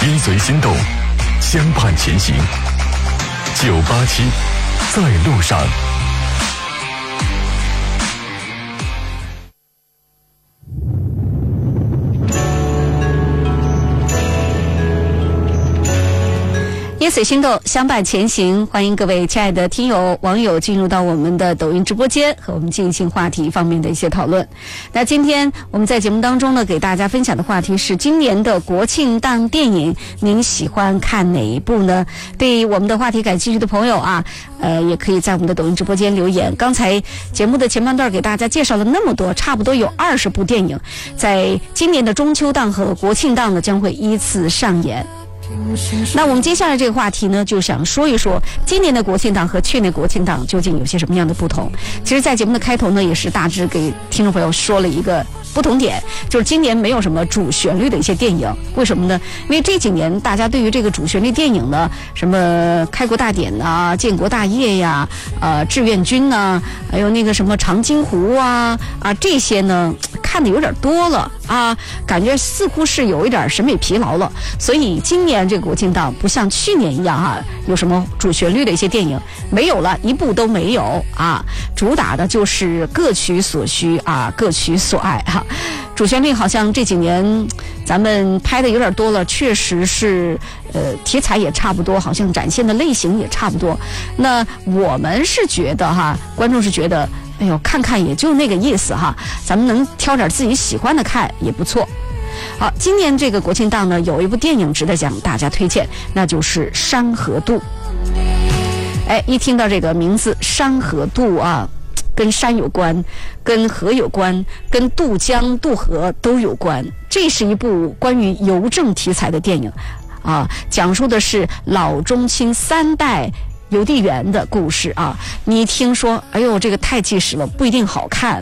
跟随心动，相伴前行。987在路上。 跟随心动，相伴前行。欢迎各位亲爱的听友网友进入到我们的抖音直播间，和我们进行话题方面的一些讨论。那今天我们在节目当中呢，给大家分享的话题是今年的国庆档电影，您喜欢看哪一部呢？对我们的话题感兴趣的朋友啊，也可以在我们的抖音直播间留言。刚才节目的前半段给大家介绍了那么多，差不多有20部电影，在今年的中秋档和国庆档呢将会依次上演。那我们接下来这个话题呢，就想说一说今年的国庆档和去年国庆档究竟有些什么样的不同。其实在节目的开头呢，也是大致给听众朋友说了一个不同点，就是今年没有什么主旋律的一些电影。为什么呢？因为这几年大家对于这个主旋律电影呢，什么开国大典啊、建国大业呀、志愿军啊，还有那个什么长津湖啊这些呢看的有点多了啊，感觉似乎是有一点审美疲劳了。所以今年这个国庆档不像去年一样有什么主旋律的一些电影没有了，一部都没有啊。主打的就是各取所需各取所爱主旋律好像这几年咱们拍的有点多了，确实是题材也差不多，好像展现的类型也差不多。那我们是觉得观众是觉得哎呦看看也就那个意思咱们能挑点自己喜欢的看也不错。好，今年这个国庆档呢，有一部电影值得向大家推荐，那就是《山河渡》。一听到这个名字《山河渡》跟山有关，跟河有关，跟渡江渡河都有关。这是一部关于邮政题材的电影讲述的是老中青3代邮递员的故事你听说哎呦这个太纪实了，不一定好看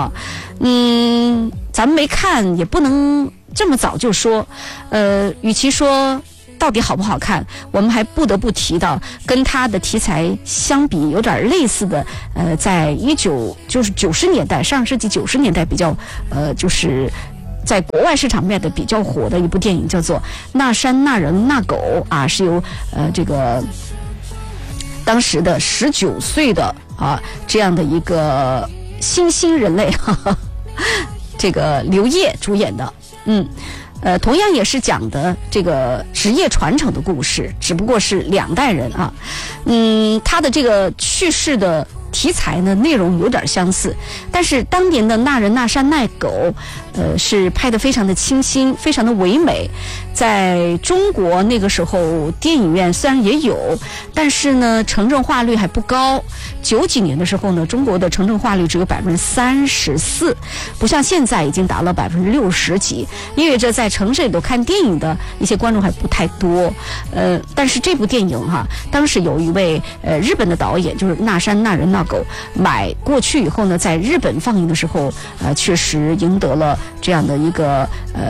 咱们没看也不能这么早就说与其说到底好不好看，我们还不得不提到跟它的题材相比有点类似的在90年代，上世纪90年代比较就是在国外市场卖的比较火的一部电影，叫做《那山那人那狗》是由这个当时的19岁的这样的一个新兴人类这个刘烨主演的同样也是讲的这个职业传承的故事，只不过是2代人他的这个叙事的题材呢内容有点相似，但是当年的那人那山那狗是拍得非常的清新，非常的唯美。在中国那个时候电影院虽然也有，但是呢城镇化率还不高。90几年的时候呢，中国的城镇化率只有34%，不像现在已经达到60%几，意味着在城市里头看电影的一些观众还不太多。但是这部电影当时有一位日本的导演，就是那山那人那狗买过去以后呢，在日本放映的时候确实赢得了这样的一个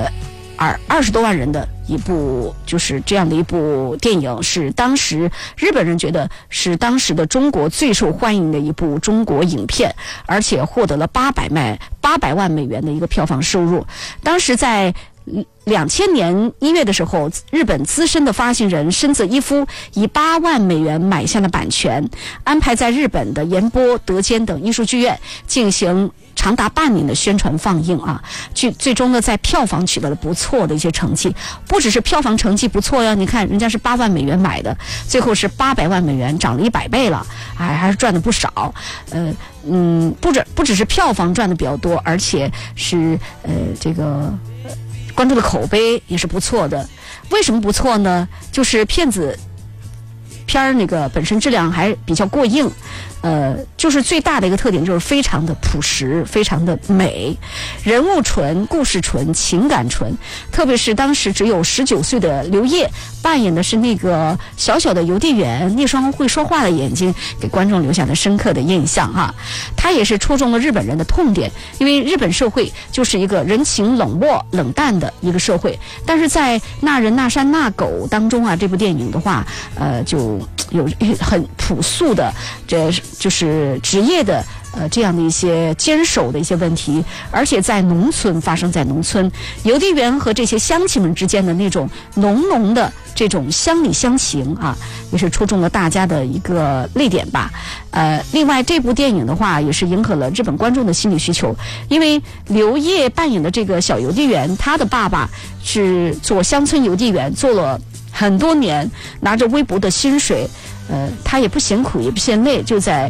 20多万人的一部，就是这样的一部电影，是当时日本人觉得是当时的中国最受欢迎的一部中国影片，而且获得了800万美元的一个票房收入。当时在2000年1月的时候，日本资深的发行人深泽一夫以8万美元买下了版权，安排在日本的岩波、德间等艺术剧院进行长达半年的宣传放映最终呢在票房取得了不错的一些成绩，不只是票房成绩不错呀，你看人家是8万美元买的，最后是800万美元，涨了100倍了，还是赚了不少。不只是票房赚的比较多，而且是这个观众的口碑也是不错的。为什么不错呢？就是片那个本身质量还比较过硬，就是最大的一个特点就是非常的朴实，非常的美，人物纯，故事纯，情感纯。特别是当时只有19岁的刘烨扮演的是那个小小的邮递员，那双会说话的眼睛给观众留下了深刻的印象他也是戳中了日本人的痛点，因为日本社会就是一个人情冷漠冷淡的一个社会，但是在那人那山那狗当中这部电影的话就有很朴素的，这就是职业的这样的一些坚守的一些问题，而且在农村发生在农村，邮递员和这些乡亲们之间的那种浓浓的这种乡里乡情啊，也是戳中了大家的一个泪点吧。另外这部电影的话，也是迎合了日本观众的心理需求，因为刘烨扮演的这个小邮递员，他的爸爸是做乡村邮递员，做了很多年，拿着微薄的薪水，他也不嫌苦也不嫌累，就在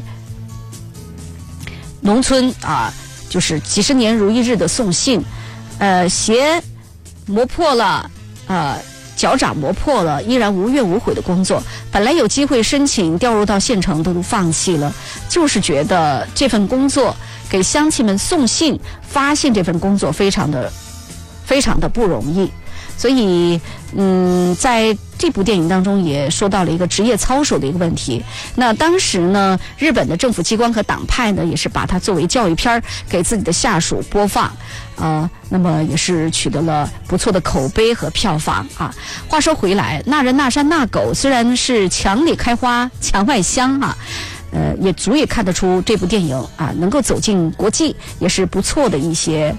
农村啊，就是几十年如一日的送信，鞋磨破了，脚掌磨破了，依然无怨无悔的工作。本来有机会申请调入到县城，都放弃了，就是觉得这份工作给乡亲们送信发信这份工作非常的不容易。所以在这部电影当中也说到了一个职业操守的一个问题。那当时呢，日本的政府机关和党派呢，也是把它作为教育片给自己的下属播放，那么也是取得了不错的口碑和票房啊。话说回来，那人那山那狗虽然是墙里开花墙外香啊，也足以看得出这部电影啊能够走进国际，也是不错的一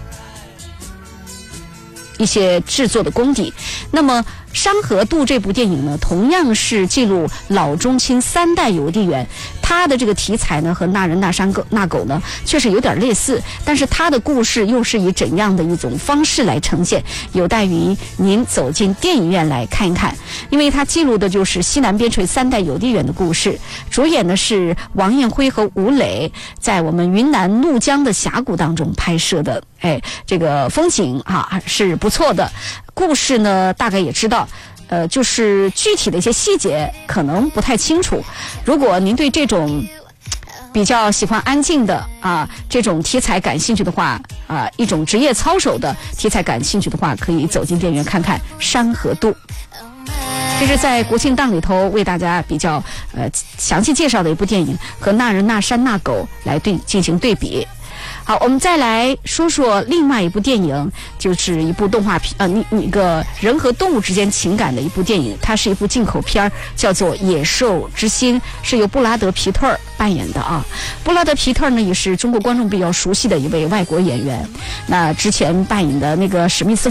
些制作的功底。那么《山河渡》这部电影呢，同样是记录老中青3代邮递员，它的这个题材呢和那人那山那狗呢确实有点类似，但是它的故事又是以怎样的一种方式来呈现，有待于您走进电影院来看一看。因为它记录的就是西南边陲3代邮递员的故事，主演的是王艳辉和吴磊，在我们云南怒江的峡谷当中拍摄的，这个风景是不错的。故事呢大概也知道，就是具体的一些细节可能不太清楚。如果您对这种比较喜欢安静的这种题材感兴趣的话，一种职业操守的题材感兴趣的话，可以走进电影院看看《山河渡》。这是在国庆档里头为大家比较详细介绍的一部电影，和那人那山那狗来进行对比。好，我们再来说说另外一部电影，就是一部动画片，一个人和动物之间情感的一部电影，它是一部进口片，叫做《野兽之心》，是由布拉德·皮特扮演的啊。布拉德·皮特呢，也是中国观众比较熟悉的一位外国演员，那之前扮演的那个史密斯